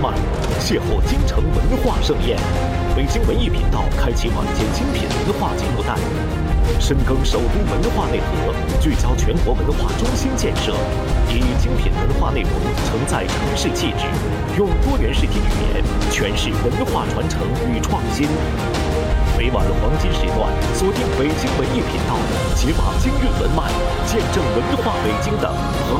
脉，邂逅京城文化盛宴。北京文艺频道开启晚间精品文化节目带，深耕首都文化内核，聚焦全国文化中心建设，以精品文化内容承载城市气质，用多元视听语言诠释文化传承与创新。每晚黄金时段，锁定北京文艺频道，解码京韵文脉，见证文化北京的